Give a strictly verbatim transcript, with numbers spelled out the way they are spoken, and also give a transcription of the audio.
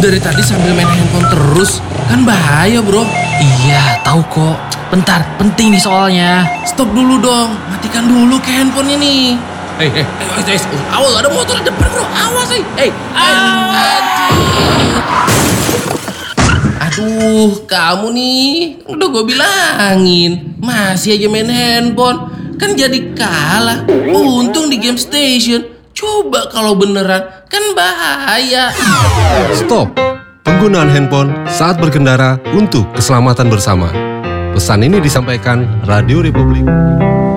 dari tadi sambil main handphone terus, kan bahaya bro. Iya, tahu kok. Bentar, penting nih soalnya. Stop dulu dong, matikan dulu ke handphone ini. Hei, hei, hei, hei, awas ada motor di depan bro, awas hei. Hei, aduh, kamu nih, udah gue bilangin, masih aja main handphone, kan jadi kalah. Untung di game station, coba kalau beneran, kan bahaya. Stop penggunaan handphone saat berkendara untuk keselamatan bersama. Pesan ini disampaikan Radio Republik.